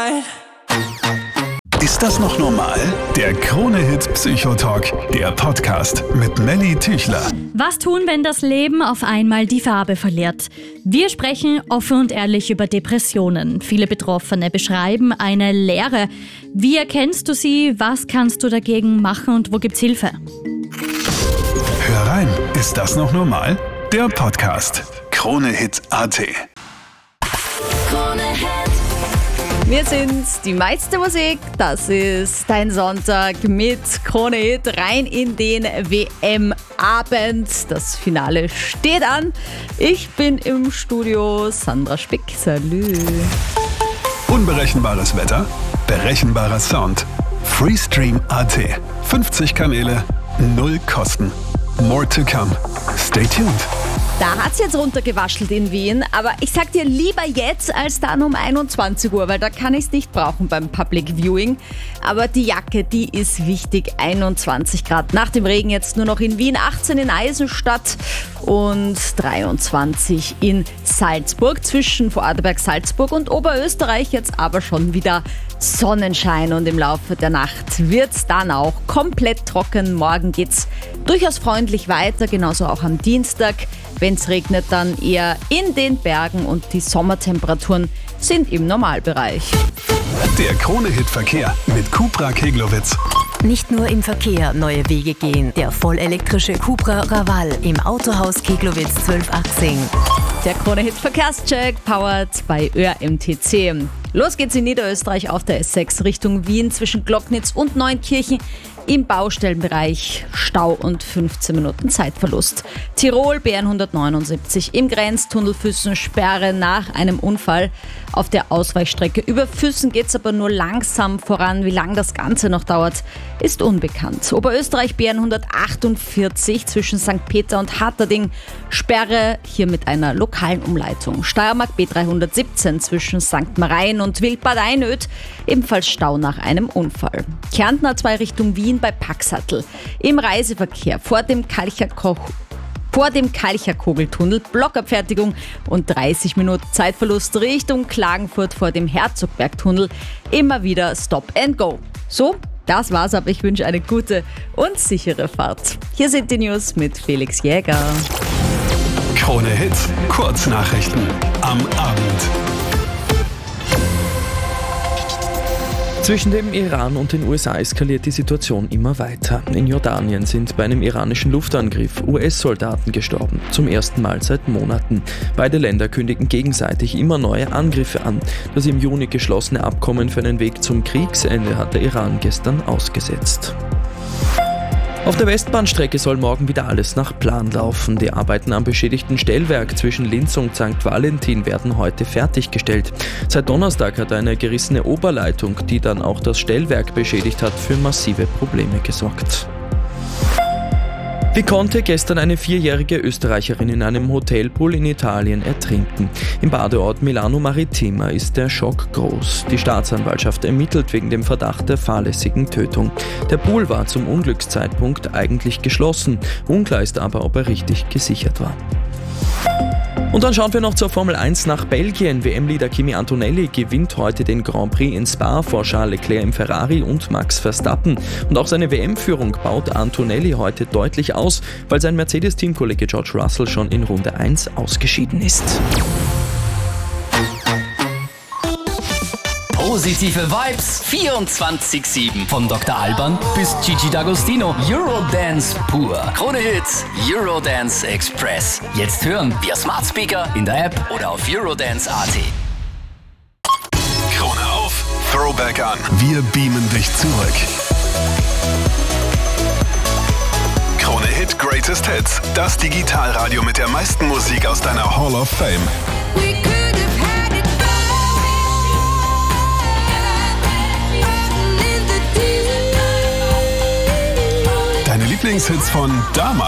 alright. Ist das noch normal? Der Krone-Hit Psychotalk, der Podcast mit Melly Tüchler. Was tun, wenn das Leben auf einmal die Farbe verliert? Wir sprechen offen und ehrlich über Depressionen. Viele Betroffene beschreiben eine Leere. Wie erkennst du sie? Was kannst du dagegen machen und wo gibt's Hilfe? Hör rein, ist das noch normal? Der Podcast. Krone-Hit.at. Wir sind die meiste Musik, das ist dein Sonntag mit Krone Hit rein in den WM-Abend. Das Finale steht an. Ich bin im Studio, Sandra Spick, salü. Unberechenbares Wetter, berechenbarer Sound. Freestream.at. 50 Kanäle, 0 Kosten. More to come. Stay tuned. Da hat's jetzt runtergewaschelt in Wien, aber ich sag dir lieber jetzt als dann um 21 Uhr, weil da kann ich's nicht brauchen beim Public Viewing. Aber die Jacke, die ist wichtig. 21 Grad nach dem Regen jetzt nur noch in Wien, 18 in Eisenstadt und 23 in Salzburg. Zwischen Vorarlberg, Salzburg und Oberösterreich jetzt aber schon wieder Sonnenschein und im Laufe der Nacht wird's dann auch komplett trocken. Morgen geht's durchaus freundlich weiter, genauso auch am Dienstag. Wenn es regnet, dann eher in den Bergen und die Sommertemperaturen sind im Normalbereich. Der Krone-Hit-Verkehr mit Cupra Keglowitz. Nicht nur im Verkehr neue Wege gehen. Der vollelektrische Cupra Raval im Autohaus Keglowitz 1218. Der Krone-Hit-Verkehrscheck powered bei ÖRMTC. Los geht's in Niederösterreich auf der S6 Richtung Wien zwischen Glocknitz und Neunkirchen. Im Baustellenbereich Stau und 15 Minuten Zeitverlust. Tirol BN 179 im Grenztunnel Füssen Sperre nach einem Unfall auf der Ausweichstrecke. Über Füssen geht's aber nur langsam voran. Wie lang das Ganze noch dauert, ist unbekannt. Oberösterreich BN 148 zwischen St. Peter und Hatterding Sperre, hier mit einer lokalen Umleitung. Steiermark B317 zwischen St. Marien und Wildbad Einöd ebenfalls Stau nach einem Unfall. Kärnten A2 Richtung Wien bei Paxattel. Im Reiseverkehr vor dem Kalcherkogeltunnel Blockabfertigung und 30 Minuten Zeitverlust Richtung Klagenfurt vor dem Herzogbergtunnel. Immer wieder Stop and Go. So, das war's, aber ich wünsche eine gute und sichere Fahrt. Hier sind die News mit Felix Jäger. Krone Hit. Kurznachrichten am Abend. Zwischen dem Iran und den USA eskaliert die Situation immer weiter. In Jordanien sind bei einem iranischen Luftangriff US-Soldaten gestorben, zum ersten Mal seit Monaten. Beide Länder kündigen gegenseitig immer neue Angriffe an. Das im Juni geschlossene Abkommen für einen Weg zum Kriegsende hat der Iran gestern ausgesetzt. Auf der Westbahnstrecke soll morgen wieder alles nach Plan laufen. Die Arbeiten am beschädigten Stellwerk zwischen Linz und St. Valentin werden heute fertiggestellt. Seit Donnerstag hat eine gerissene Oberleitung, die dann auch das Stellwerk beschädigt hat, für massive Probleme gesorgt. Wie konnte gestern eine 4-jährige Österreicherin in einem Hotelpool in Italien ertrinken? Im Badeort Milano Maritima ist der Schock groß. Die Staatsanwaltschaft ermittelt wegen dem Verdacht der fahrlässigen Tötung. Der Pool war zum Unglückszeitpunkt eigentlich geschlossen. Unklar ist aber, ob er richtig gesichert war. Und dann schauen wir noch zur Formel 1 nach Belgien. WM-Leader Kimi Antonelli gewinnt heute den Grand Prix in Spa vor Charles Leclerc im Ferrari und Max Verstappen. Und auch seine WM-Führung baut Antonelli heute deutlich aus, weil sein Mercedes-Teamkollege George Russell schon in Runde 1 ausgeschieden ist. Positive Vibes 24/7. Von Dr. Alban bis Gigi D'Agostino. Eurodance pur. Krone Hits, Eurodance Express. Jetzt hören via Smart Speaker, in der App oder auf Eurodance.at. Krone auf, Throwback an. Wir beamen dich zurück. Krone Hit Greatest Hits. Das Digitalradio mit der meisten Musik aus deiner Hall of Fame. Deine Lieblingshits von damals.